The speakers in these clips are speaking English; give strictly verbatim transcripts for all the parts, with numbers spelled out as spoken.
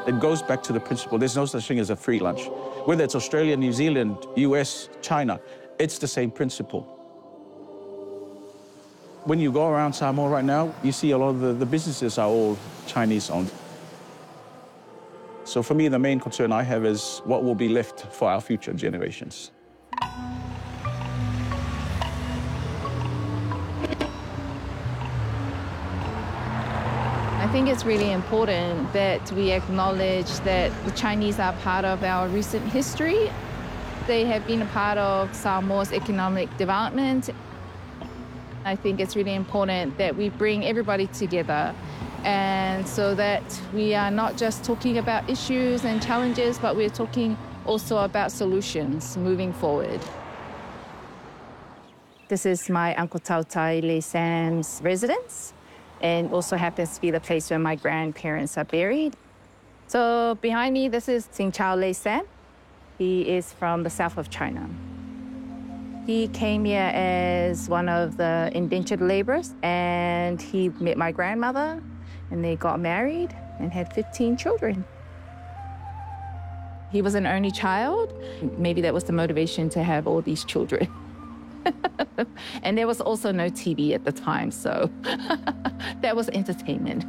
It goes back to the principle, there's no such thing as a free lunch. Whether it's Australia, New Zealand, U S, China, it's the same principle. When you go around Samoa right now, you see a lot of the, the businesses are all Chinese-owned. So for me, the main concern I have is what will be left for our future generations. I think it's really important that we acknowledge that the Chinese are part of our recent history. They have been a part of Samoa's economic development. I think it's really important that we bring everybody together, and so that we are not just talking about issues and challenges, but we're talking also about solutions moving forward. This is my Uncle Tautai Le Sam's residence, and also happens to be the place where my grandparents are buried. So behind me, this is Sing Chao Le Sam. He is from the south of China. He came here as one of the indentured laborers, and he met my grandmother, and they got married and had fifteen children. He was an only child. Maybe that was the motivation to have all these children. And there was also no T V at the time, so that was entertainment.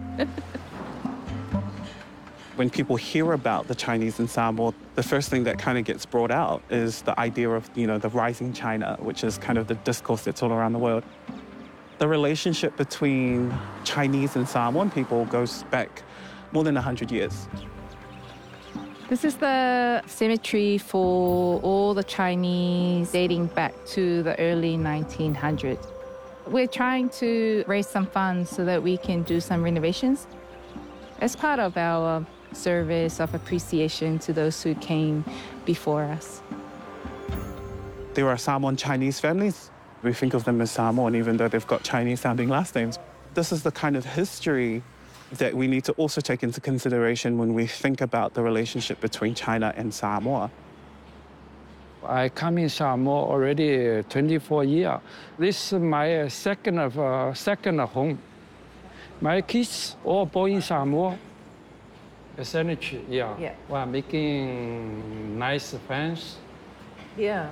When people hear about the Chinese in Samoa, the first thing that kind of gets brought out is the idea of, you know, the rising China, which is kind of the discourse that's all around the world. The relationship between Chinese and Samoan people goes back more than one hundred years. This is the cemetery for all the Chinese dating back to the early nineteen hundreds. We're trying to raise some funds so that we can do some renovations as part of our service of appreciation to those who came before us. There are Samoan Chinese families. We think of them as Samoan, even though they've got Chinese-sounding last names. This is the kind of history that we need to also take into consideration when we think about the relationship between China and Samoa. I come in Samoa already twenty-four years. This is my second, uh, second home. My kids all born in Samoa. Essentially, yeah. Yeah. We're making nice friends. Yeah.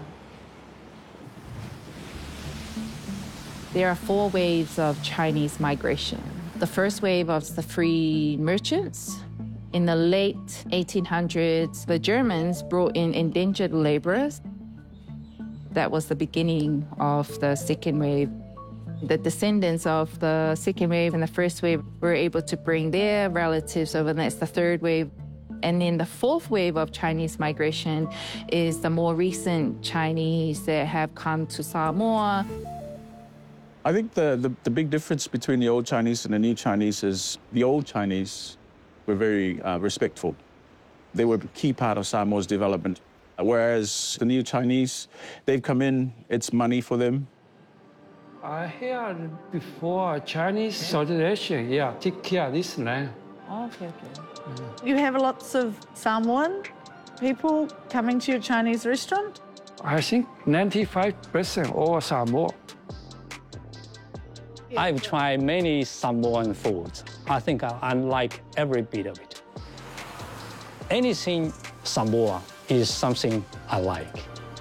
There are four waves of Chinese migration. The first wave was the free merchants. In the late eighteen hundreds, the Germans brought in indentured laborers. That was the beginning of the second wave. The descendants of the second wave and the first wave were able to bring their relatives over, and that's the third wave. And then the fourth wave of Chinese migration is the more recent Chinese that have come to Samoa. I think the, the, the big difference between the old Chinese and the new Chinese is the old Chinese were very uh, respectful. They were a key part of Samoa's development. Whereas the new Chinese, they've come in, it's money for them. I heard before Chinese Association, yeah, take care of this land. Okay, okay. You have lots of Samoan people coming to your Chinese restaurant? I think ninety-five percent all Samoa. I've tried many Samoan foods. I think I, I like every bit of it. Anything Samoa is something I like.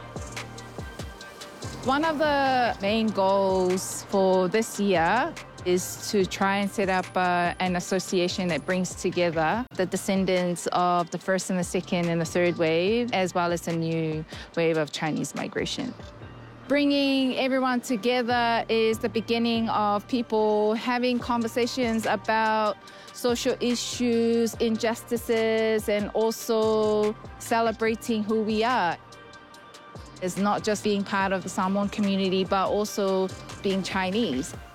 One of the main goals for this year is to try and set up uh, an association that brings together the descendants of the first and the second and the third wave, as well as the new wave of Chinese migration. Bringing everyone together is the beginning of people having conversations about social issues, injustices, and also celebrating who we are. It's not just being part of the Samoan community, but also being Chinese.